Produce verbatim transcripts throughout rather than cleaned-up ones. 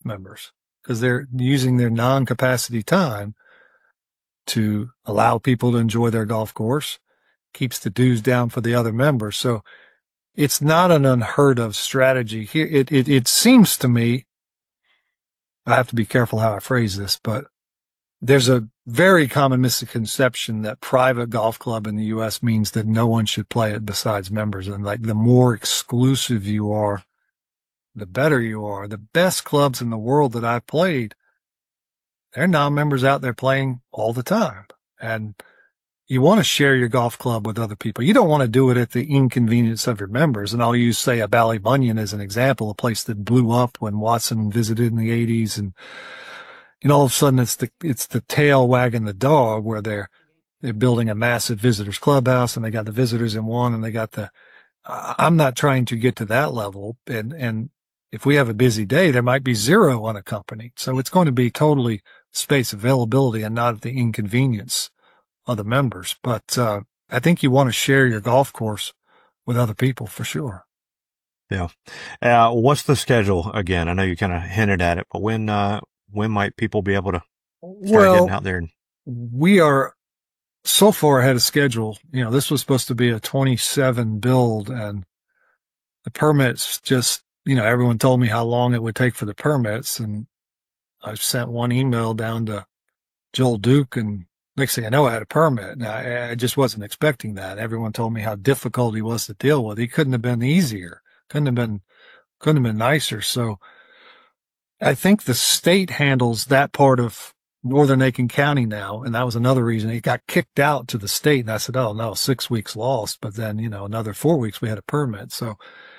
members because they're using their non-capacity time to allow people to enjoy their golf course, keeps the dues down for the other members. So it's not an unheard of strategy here. It, it, it seems to me, I have to be careful how I phrase this, but there's a very common misconception that private golf club in the U S means that no one should play it besides members. And like the more exclusive you are, the better you are. The best clubs in the world that I've played, they're non-members out there playing all the time. And you want to share your golf club with other people. You don't want to do it at the inconvenience of your members. And I'll use, say, a Ballybunion as an example, a place that blew up when Watson visited in the eighties. And, you know, all of a sudden it's the, it's the tail wagging the dog where they're, they're building a massive visitors clubhouse and they got the visitors in one and they got the, I'm not trying to get to that level. And, and if we have a busy day, there might be zero unaccompanied. So it's going to be totally space availability and not at the inconvenience of the members. But, uh, I think you want to share your golf course with other people for sure. Yeah. Uh, what's the schedule again? I know you kind of hinted at it, but when, uh, when might people be able to start well, getting out there? And- we are so far ahead of schedule. You know, this was supposed to be a twenty-seven build and the permits just, you know, everyone told me how long it would take for the permits. And I sent one email down to Joel Duke and next thing I know, I had a permit. And I, I just wasn't expecting that. Everyone told me how difficult he was to deal with. He couldn't have been easier. Couldn't have been, couldn't have been nicer. So I think the state handles that part of Northern Aiken County now. And that was another reason he got kicked out to the state. And I said, oh no, six weeks lost. But then, you know, another four weeks we had a permit. So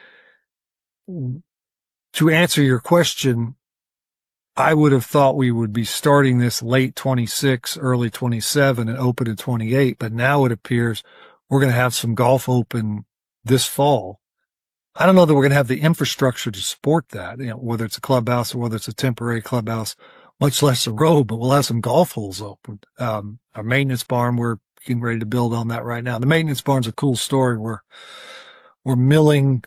to answer your question, I would have thought we would be starting this late twenty-six, early twenty-seven and open in twenty-eight. But now it appears we're going to have some golf open this fall. I don't know that we're going to have the infrastructure to support that, you know, whether it's a clubhouse or whether it's a temporary clubhouse, much less a road, but we'll have some golf holes open. Um, our maintenance barn, we're getting ready to build on that right now. The maintenance barn's a cool story. We're, we're milling.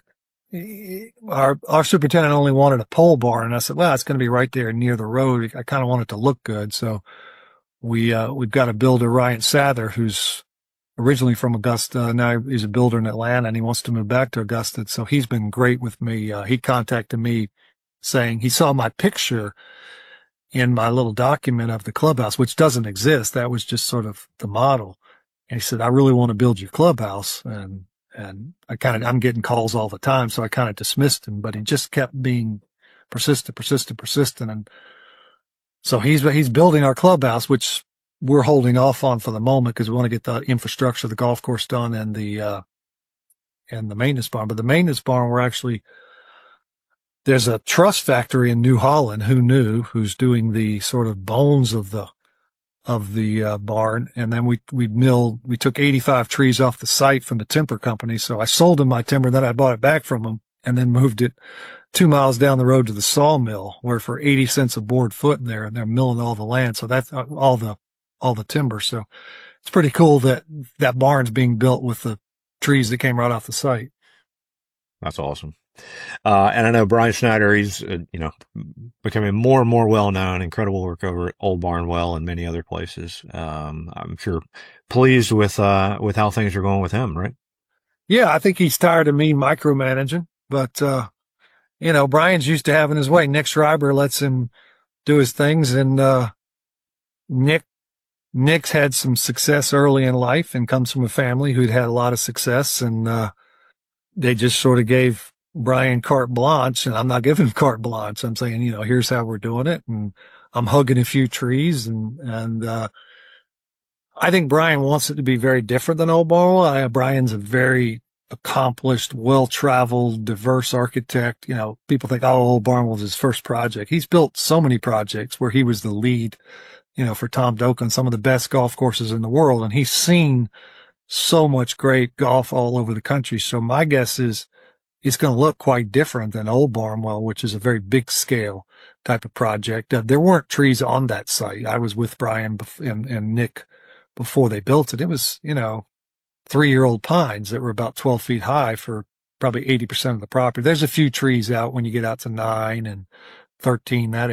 Our, our superintendent only wanted a pole barn. And I said, well, it's going to be right there near the road. I kind of want it to look good. So we, uh, we've got a builder, Ryan Sather, who's originally from Augusta. Now he's a builder in Atlanta and he wants to move back to Augusta. So he's been great with me. Uh, he contacted me saying he saw my picture in my little document of the clubhouse, which doesn't exist. That was just sort of the model. And he said, I really want to build your clubhouse. And, and I kind of, I'm getting calls all the time. So I kind of dismissed him, but he just kept being persistent, persistent, persistent. And so he's, he's building our clubhouse, which we're holding off on for the moment because we want to get the infrastructure, the golf course done and the, uh, and the maintenance barn. But the maintenance barn, we're actually, there's a truss factory in New Holland. Who knew? Who's doing the sort of bones of the, of the, uh, barn. And then we, we milled, we took eighty-five trees off the site from the timber company. So I sold them my timber. Then I bought it back from them and then moved it two miles down the road to the sawmill where for eighty cents a board foot in there and they're milling all the land. So that's all the, all the timber. So it's pretty cool that that barn's being built with the trees that came right off the site. That's awesome. Uh, and I know Brian Schneider, he's, uh, you know, becoming more and more well known, incredible work over at Old Barnwell and many other places. Um, I'm sure pleased with, uh, with how things are going with him, right? Yeah. I think he's tired of me micromanaging, but, uh, you know, Brian's used to having his way. Nick Schreiber lets him do his things. And, uh, Nick, Nick's had some success early in life and comes from a family who'd had a lot of success. And, uh, they just sort of gave Brian carte blanche, and I'm not giving him carte blanche. I'm saying, you know, here's how we're doing it. And I'm hugging a few trees and, and, uh, I think Brian wants it to be very different than Old Barnwell. I, Brian's a very accomplished, well-traveled, diverse architect. You know, people think, oh, Old Barnwell was his first project. He's built so many projects where he was the lead, you know, for Tom Doak on some of the best golf courses in the world. And he's seen so much great golf all over the country. So my guess is it's going to look quite different than Old Barnwell, which is a very big scale type of project. Uh, there weren't trees on that site. I was with Brian and, and Nick before they built it. It was, you know, three year old pines that were about twelve feet high for probably eighty percent of the property. There's a few trees out when you get out to nine and thirteen, that